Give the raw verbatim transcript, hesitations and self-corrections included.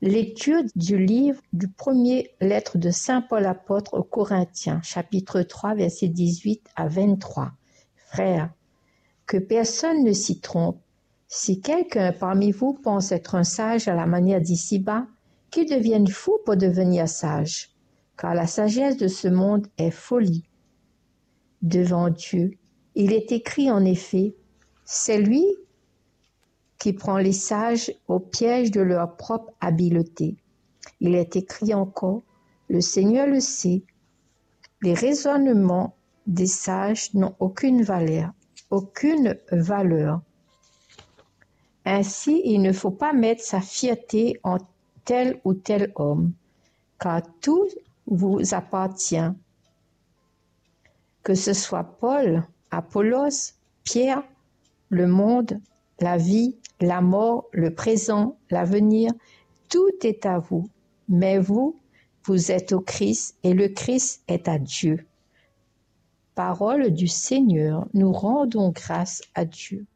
Lecture du livre du premier lettre de Saint Paul apôtre aux Corinthiens, chapitre trois, versets dix-huit à vingt-trois. Frères, que personne ne s'y trompe. Si quelqu'un parmi vous pense être un sage à la manière d'ici-bas, qu'il devienne fou pour devenir sage, car la sagesse de ce monde est folie. Devant Dieu, il est écrit en effet, c'est lui qui prend les sages au piège de leur propre habileté. Il est écrit encore, le Seigneur le sait, les raisonnements des sages n'ont aucune valeur, aucune valeur. Ainsi, il ne faut pas mettre sa fierté en tel ou tel homme, car tout vous appartient. Que ce soit Paul, Apollos, Pierre, le monde, la vie, la mort, le présent, l'avenir, tout est à vous. Mais vous, vous êtes au Christ et le Christ est à Dieu. Parole du Seigneur, nous rendons grâce à Dieu.